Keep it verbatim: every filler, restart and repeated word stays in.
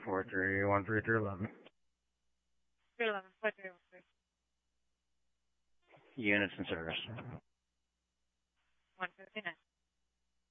four three one three three eleven. three eleven, four three one three. Units in service. one fifty-nine.